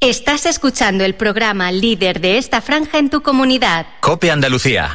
Estás escuchando el programa líder de esta franja en tu comunidad. COPE Andalucía.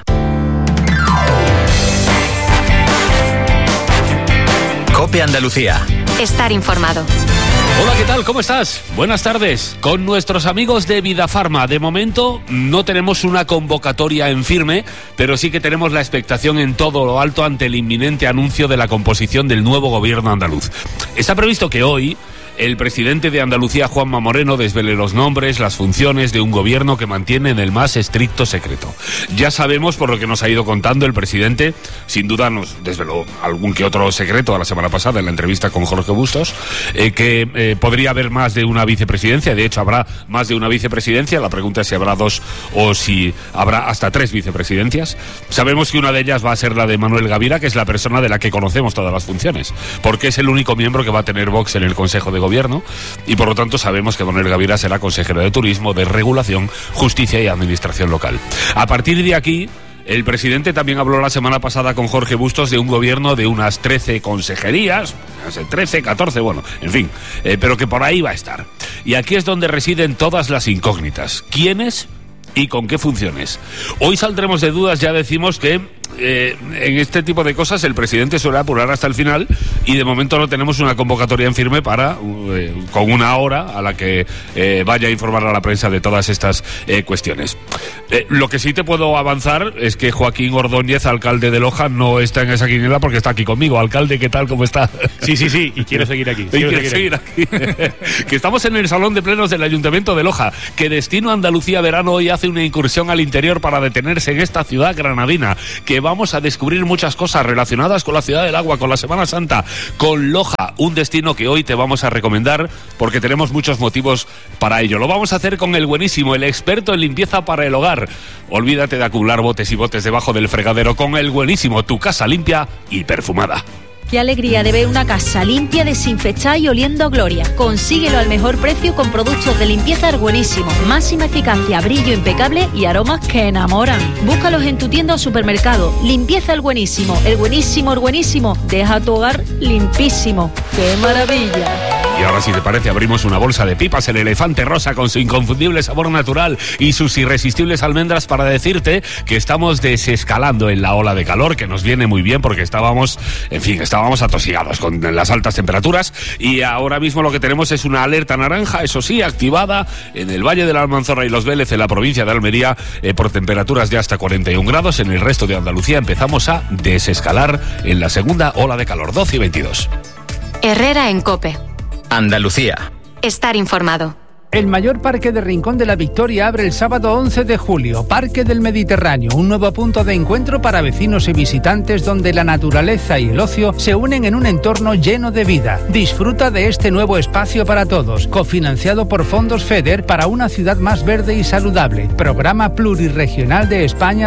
COPE Andalucía. Estar informado. Hola, ¿qué tal? ¿Cómo estás? Buenas tardes. Con nuestros amigos de Vidafarma, de momento no tenemos una convocatoria en firme, pero sí que tenemos la expectación en todo lo alto ante el inminente anuncio de la composición del nuevo gobierno andaluz. Está previsto que hoy el presidente de Andalucía, Juanma Moreno, desvele los nombres, las funciones de un gobierno que mantiene en el más estricto secreto. Ya sabemos, por lo que nos ha ido contando el presidente, sin duda nos desveló algún que otro secreto a la semana pasada en la entrevista con Jorge Bustos, que podría haber más de una vicepresidencia. De hecho, habrá más de una vicepresidencia. La pregunta es si habrá dos o si habrá hasta 3 vicepresidencias. Sabemos que una de ellas va a ser la de Manuel Gavira, que es la persona de la que conocemos todas las funciones, porque es el único miembro que va a tener Vox en el Consejo de Gobierno, y por lo tanto sabemos que Manuel Gavira será consejero de Turismo, de Regulación, Justicia y Administración Local. A partir de aquí, el presidente también habló la semana pasada con Jorge Bustos de un gobierno de unas 13 consejerías, 13, 14, bueno, en fin, pero que por ahí va a estar. Y aquí es donde residen todas las incógnitas. ¿Quiénes y con qué funciones? Hoy saldremos de dudas. Ya decimos que en este tipo de cosas el presidente suele apurar hasta el final, y de momento no tenemos una convocatoria en firme para con una hora a la que vaya a informar a la prensa de todas estas cuestiones. Lo que sí te puedo avanzar es que Joaquín Ordóñez, alcalde de Loja, no está en esa quiniela porque está aquí conmigo. Alcalde, ¿qué tal? ¿Cómo está? Sí, y quiero seguir aquí. Quiero seguir aquí. Que estamos en el Salón de Plenos del Ayuntamiento de Loja, que Destino Andalucía Verano hoy hace una incursión al interior para detenerse en esta ciudad granadina, que vamos a descubrir muchas cosas relacionadas con la Ciudad del Agua, con la Semana Santa, con Loja, un destino que hoy te vamos a recomendar porque tenemos muchos motivos para ello. Lo vamos a hacer con el buenísimo, el experto en limpieza para el hogar. Olvídate de acumular botes y botes debajo del fregadero con el buenísimo, tu casa limpia y perfumada. Qué alegría de ver una casa limpia, desinfectada y oliendo a gloria. Consíguelo al mejor precio con productos de limpieza El Buenísimo. Máxima eficacia, brillo impecable y aromas que enamoran. Búscalos en tu tienda o supermercado. Limpieza El Buenísimo. El Buenísimo, El Buenísimo. Deja tu hogar limpísimo. ¡Qué maravilla! Y ahora, si te parece, abrimos una bolsa de pipas, el elefante rosa con su inconfundible sabor natural y sus irresistibles almendras, para decirte que estamos desescalando en la ola de calor, que nos viene muy bien porque estábamos atosigados con las altas temperaturas, y ahora mismo lo que tenemos es una alerta naranja, eso sí, activada en el Valle de la Almanzora y Los Vélez, en la provincia de Almería, por temperaturas de hasta 41 grados. En el resto de Andalucía empezamos a desescalar en la segunda ola de calor, 12 y 22. Herrera en COPE. Andalucía. Estar informado. El mayor parque de Rincón de la Victoria abre el sábado 11 de julio, Parque del Mediterráneo, un nuevo punto de encuentro para vecinos y visitantes donde la naturaleza y el ocio se unen en un entorno lleno de vida. Disfruta de este nuevo espacio para todos, cofinanciado por fondos FEDER para una ciudad más verde y saludable. Programa Plurirregional de España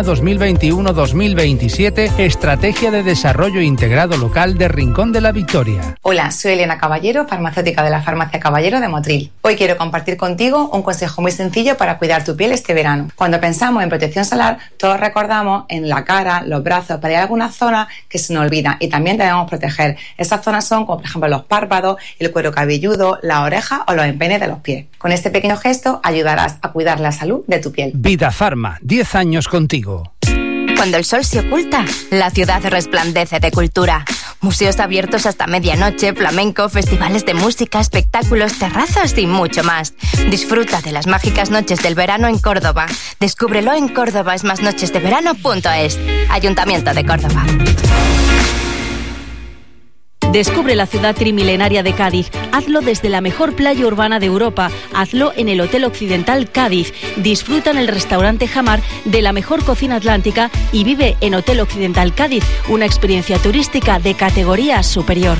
2021-2027, Estrategia de Desarrollo Integrado Local de Rincón de la Victoria. Hola, soy Elena Caballero, farmacéutica de la Farmacia Caballero de Motril. Hoy quiero compartir contigo un consejo muy sencillo para cuidar tu piel este verano. Cuando pensamos en protección solar, todos recordamos en la cara, los brazos, pero hay algunas zonas que se nos olvidan y también debemos proteger. Esas zonas son como por ejemplo los párpados, el cuero cabelludo, las orejas o los empeines de los pies. Con este pequeño gesto ayudarás a cuidar la salud de tu piel. Vidafarma, 10 años contigo. Cuando el sol se oculta, la ciudad resplandece de cultura. Museos abiertos hasta medianoche, flamenco, festivales de música, espectáculos, terrazas y mucho más. Disfruta de las mágicas noches del verano en Córdoba. Descúbrelo en cordobasmasnochesdeverano.es. Ayuntamiento de Córdoba. Descubre la ciudad trimilenaria de Cádiz. Hazlo desde la mejor playa urbana de Europa. Hazlo en el Hotel Occidental Cádiz. Disfruta en el restaurante Jamar de la mejor cocina atlántica y vive en Hotel Occidental Cádiz, una experiencia turística de categoría superior.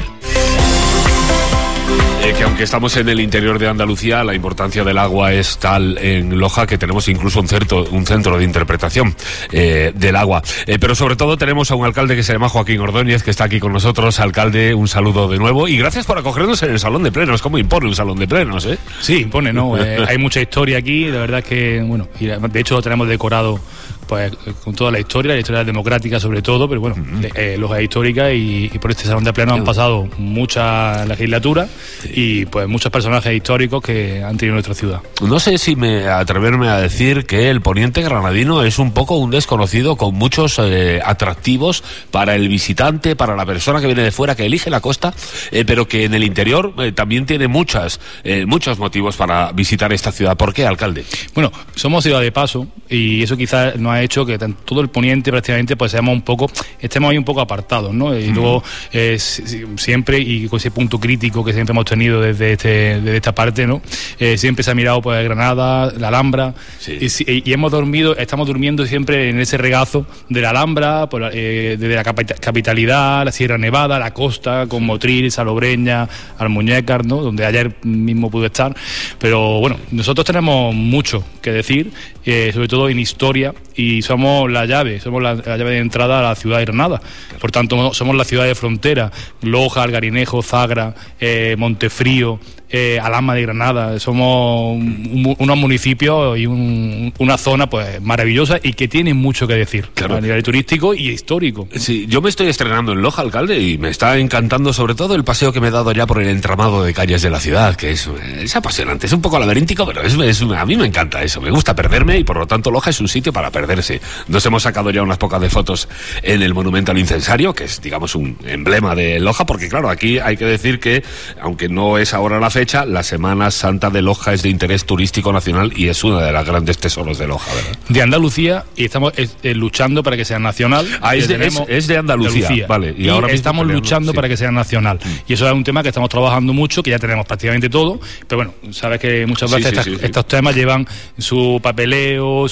Que aunque estamos en el interior de Andalucía, la importancia del agua es tal en Loja que tenemos incluso un centro de interpretación del agua. Pero sobre todo tenemos a un alcalde que se llama Joaquín Ordóñez, que está aquí con nosotros. Alcalde, un saludo de nuevo y gracias por acogernos en el Salón de Plenos. ¿Cómo impone un Salón de Plenos, Sí, impone, ¿no? Hay mucha historia aquí, de verdad que, bueno, y de hecho lo tenemos decorado pues con toda la historia democrática sobre todo, pero bueno, Loja es histórica y por este salón de pleno han pasado muchas legislaturas y pues muchos personajes históricos que han tenido nuestra ciudad. No sé si atreverme a decir que el poniente granadino es un poco un desconocido con muchos atractivos para el visitante, para la persona que viene de fuera, que elige la costa, pero que en el interior también tiene muchos motivos para visitar esta ciudad. ¿Por qué, alcalde? Bueno, somos ciudad de paso y eso quizás nos ha hecho que todo el poniente prácticamente pues estemos ahí un poco apartados, ¿no? Y luego siempre, y con ese punto crítico que siempre hemos tenido desde esta parte, ¿no? Siempre se ha mirado pues Granada, la Alhambra, y estamos durmiendo siempre en ese regazo de la Alhambra, desde la capitalidad, la Sierra Nevada, la costa, con Motril, Salobreña, Almuñécar, ¿no? Donde ayer mismo pude estar. Pero bueno, nosotros tenemos mucho que decir, sobre todo en historia, y somos la llave de entrada a la ciudad de Granada. Por tanto, somos la ciudad de frontera. Loja, Algarinejo, Zagra, Montefrío, Alhama de Granada. Somos unos municipios y una zona pues maravillosa y que tiene mucho que decir, claro, a nivel turístico y histórico. Sí, yo me estoy estrenando en Loja, alcalde, y me está encantando sobre todo el paseo que me he dado ya por el entramado de calles de la ciudad, que es apasionante, es un poco laberíntico, pero a mí me encanta eso, me gusta perderme y por lo tanto Loja es un sitio para perderse. Nos hemos sacado ya unas pocas de fotos en el monumento al incensario, que es, digamos, un emblema de Loja, porque claro, aquí hay que decir que, aunque no es ahora la fecha, la Semana Santa de Loja es de interés turístico nacional y es una de las grandes tesoros de Loja, ¿verdad? De Andalucía, y estamos luchando para que sea nacional. Es de Andalucía. Vale. Y ahora estamos luchando para que sea nacional. Y eso es un tema que estamos trabajando mucho, que ya tenemos prácticamente todo, pero bueno, sabes que muchas veces estos temas llevan su papeleo,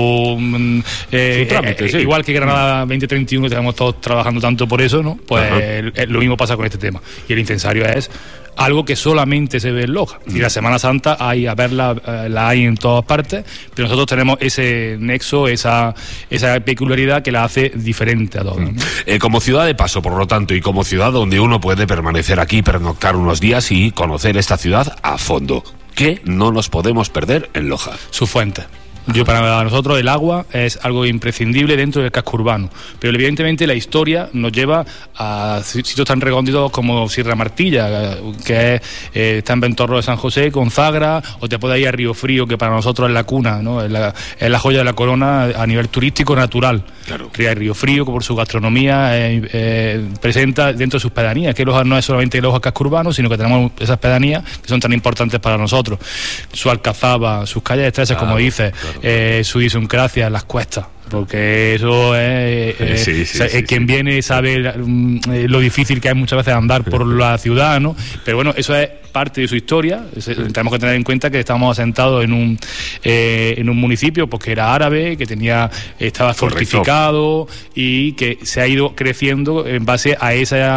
su trámite, igual que Granada 2031, que estamos todos trabajando tanto por eso, ¿no? Pues lo mismo pasa con este tema. Y el incensario es algo que solamente se ve en Loja. Y la Semana Santa la hay en todas partes, pero nosotros tenemos ese nexo, esa peculiaridad que la hace diferente a todos, ¿no? Como ciudad de paso, por lo tanto, y como ciudad donde uno puede permanecer aquí, pernoctar unos días y conocer esta ciudad a fondo, ¿qué no nos podemos perder en Loja? Su fuente. Para nosotros el agua es algo imprescindible dentro del casco urbano, pero evidentemente la historia nos lleva a sitios tan recónditos como Sierra Martilla, que está en Ventorro de San José, con Zagra, o te puedes ir a Río Frío, que para nosotros es la cuna, ¿no? Es la joya de la corona a nivel turístico natural. Claro. Río Frío, que por su gastronomía presenta dentro de sus pedanías, que Loja no es solamente Loja casco urbano, sino que tenemos esas pedanías que son tan importantes para nosotros. Su alcazaba, sus calles estrechas, como dices, su idiosincrasia, las cuestas, porque eso es quien viene sabe lo difícil que es muchas veces andar por la ciudad, ¿no? Pero bueno, eso es parte de su historia. Tenemos que tener en cuenta que estamos asentados en un municipio pues que era árabe, que estaba fortificado y que se ha ido creciendo en base a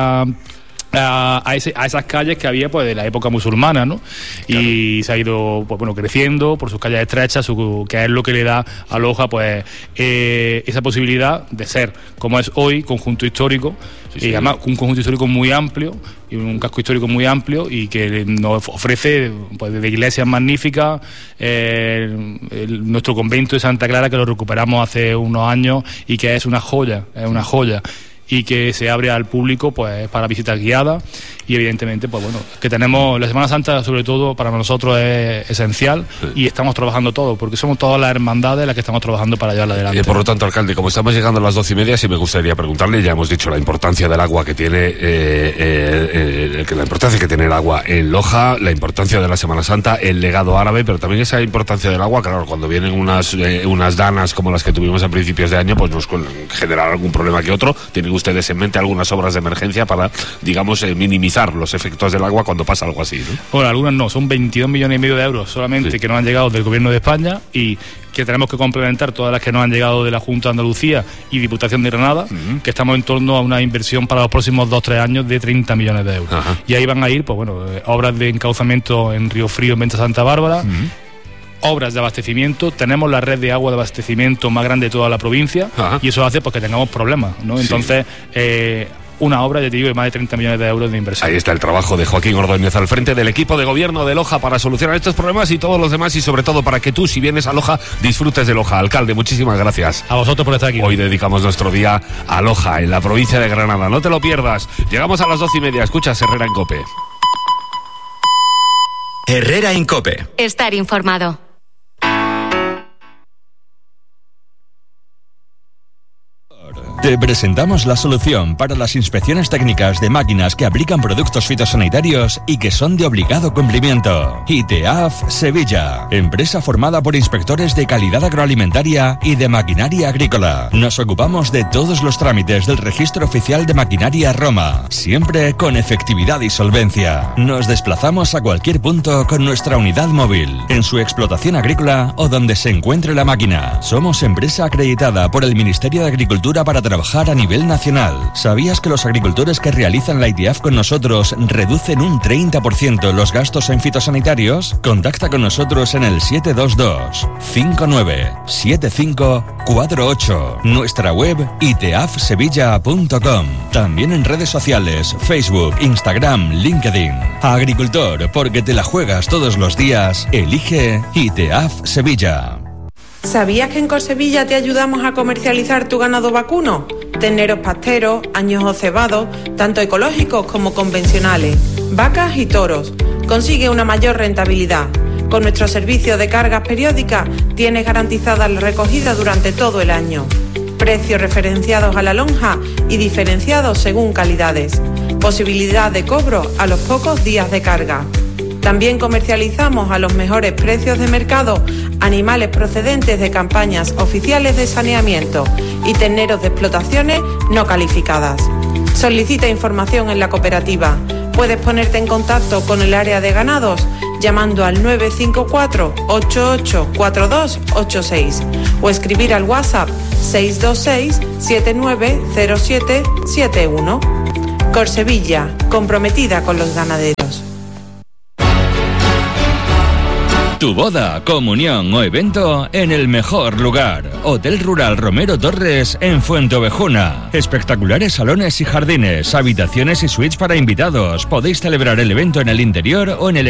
esas calles que había pues de la época musulmana, ¿no? Claro. Y se ha ido pues, creciendo por sus calles estrechas, que es lo que le da a Loja pues esa posibilidad de ser, como es hoy, conjunto histórico, y además un conjunto histórico muy amplio y un casco histórico muy amplio y que nos ofrece pues desde iglesias magníficas, nuestro convento de Santa Clara, que lo recuperamos hace unos años y que es una joya, y que se abre al público pues para visitas guiadas. Y evidentemente pues bueno, que tenemos la Semana Santa, sobre todo para nosotros es esencial, y estamos trabajando todo, porque somos todas las hermandades las que estamos trabajando para llevarla adelante. Por lo tanto, alcalde, como estamos llegando a las 12:30, sí me gustaría preguntarle, ya hemos dicho la importancia del agua que tiene la importancia que tiene el agua en Loja, la importancia de la Semana Santa, el legado árabe, pero también esa importancia del agua, claro, cuando vienen unas danas como las que tuvimos a principios de año, pues nos generar algún problema que otro. ¿Tienen ustedes en mente algunas obras de emergencia para, digamos, minimizar los efectos del agua cuando pasa algo así, ¿no? Bueno, algunas no, son 22,5 millones de euros solamente que nos han llegado del Gobierno de España y que tenemos que complementar todas las que nos han llegado de la Junta de Andalucía y Diputación de Granada, que estamos en torno a una inversión para los próximos 2-3 años de 30 millones de euros. Y ahí van a ir, pues bueno, obras de encauzamiento en Río Frío, en Venta Santa Bárbara, obras de abastecimiento. Tenemos la red de agua de abastecimiento más grande de toda la provincia y eso hace pues que tengamos problemas, ¿no? Entonces una obra, ya te digo, de más de 30 millones de euros de inversión. Ahí está el trabajo de Joaquín Ordóñez al frente del equipo de gobierno de Loja para solucionar estos problemas y todos los demás, y sobre todo para que tú, si vienes a Loja, disfrutes de Loja. Alcalde, muchísimas gracias. A vosotros por estar aquí. Hoy dedicamos nuestro día a Loja, en la provincia de Granada. No te lo pierdas. Llegamos a las 12:30. Escuchas Herrera en COPE. Herrera en COPE. Estar informado. Te presentamos la solución para las inspecciones técnicas de máquinas que aplican productos fitosanitarios y que son de obligado cumplimiento. ITAF Sevilla, empresa formada por inspectores de calidad agroalimentaria y de maquinaria agrícola. Nos ocupamos de todos los trámites del Registro Oficial de Maquinaria Roma, siempre con efectividad y solvencia. Nos desplazamos a cualquier punto con nuestra unidad móvil, en su explotación agrícola o donde se encuentre la máquina. Somos empresa acreditada por el Ministerio de Agricultura para trabajar a nivel nacional. ¿Sabías que los agricultores que realizan la ITAF con nosotros reducen un 30% los gastos en fitosanitarios? Contacta con nosotros en el 722-597548. Nuestra web itafsevilla.com. También en redes sociales, Facebook, Instagram, LinkedIn. Agricultor, porque te la juegas todos los días, elige ITAF Sevilla. ¿Sabías que en Corsevilla te ayudamos a comercializar tu ganado vacuno? Terneros pasteros, añojos cebados, tanto ecológicos como convencionales, vacas y toros. Consigue una mayor rentabilidad. Con nuestro servicio de cargas periódicas tienes garantizada la recogida durante todo el año. Precios referenciados a la lonja y diferenciados según calidades. Posibilidad de cobro a los pocos días de carga. También comercializamos a los mejores precios de mercado animales procedentes de campañas oficiales de saneamiento y terneros de explotaciones no calificadas. Solicita información en la cooperativa. Puedes ponerte en contacto con el área de ganados llamando al 954-884286 o escribir al WhatsApp 626-790771. Corsevilla, comprometida con los ganaderos. Tu boda, comunión o evento en el mejor lugar. Hotel Rural Romero Torres en Fuenteovejuna. Espectaculares salones y jardines, habitaciones y suites para invitados. Podéis celebrar el evento en el interior o en el